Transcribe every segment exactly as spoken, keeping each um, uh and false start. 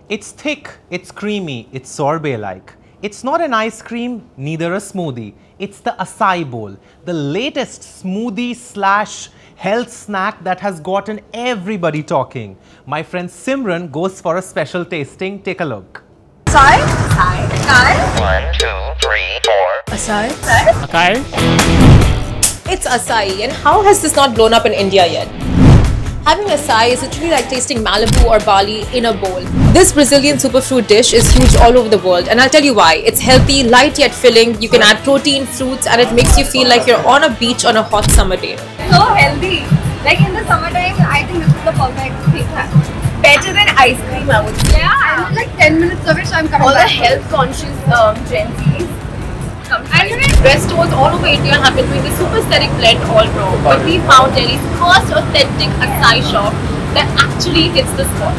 It's thick, it's creamy, it's sorbet-like. It's not an ice cream, neither a smoothie. It's the acai bowl, the latest smoothie slash health snack that has gotten everybody talking. My friend Simran goes for a special tasting. Take a look. Acai? Acai? Acai? One, two, three, four. Acai? Acai? Acai? It's acai, and how has this not blown up in India yet? Having acai is literally like tasting Malibu or Bali in a bowl. This Brazilian superfood dish is huge all over the world, and I'll tell you why. It's healthy, light yet filling, you can add protein, fruits, and it makes you feel like you're on a beach on a hot summer day. So healthy. Like in the summertime, I think this is the perfect thing. Better than ice cream, I would say. Yeah. I'm like ten minutes of it, so I'm coming all back. the health conscious um, Gen Zs. And you know, restaurants all over India have been doing the super aesthetic blend all wrong. But we found Delhi's first authentic acai shop that actually hits the spot.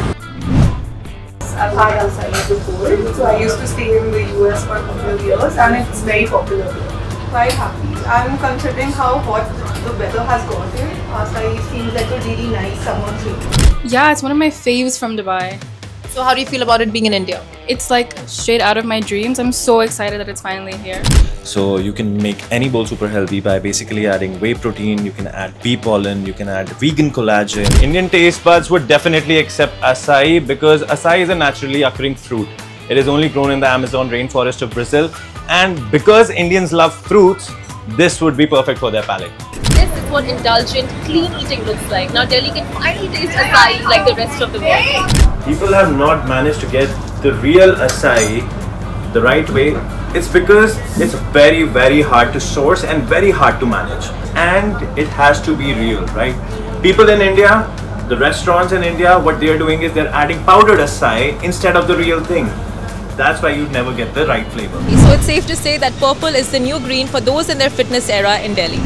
I've had acai before. So I used to stay in the U S for a couple of years and it's very popular here. Quite happy. I'm considering how hot the weather has gotten. Acai seems like a really nice summer treat. Yeah, it's one of my faves from Dubai. So how do you feel about it being in India? It's like straight out of my dreams. I'm so excited that it's finally here. So you can make any bowl super healthy by basically adding whey protein, you can add bee pollen, you can add vegan collagen. Indian taste buds would definitely accept acai because acai is a naturally occurring fruit. It is only grown in the Amazon rainforest of Brazil, and because Indians love fruits, this would be perfect for their palate. This is what indulgent, clean eating looks like. Now Delhi can finally taste acai like the rest of the world. People have not managed to get the real acai the right way. It's because it's very very hard to source and very hard to manage, and it has to be real, right? People in India, the restaurants in India, what they're doing is they're adding powdered acai instead of the real thing. That's why you'd never get the right flavor. So it's safe to say that purple is the new green for those in their fitness era in Delhi.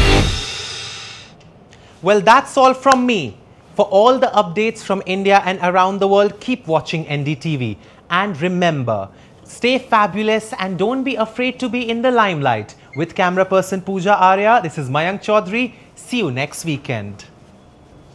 Well, that's all from me. For all the updates from India and around the world, keep watching N D T V. And remember, stay fabulous and don't be afraid to be in the limelight. With camera person Pooja Arya, this is Mayank Chaudhary. See you next weekend.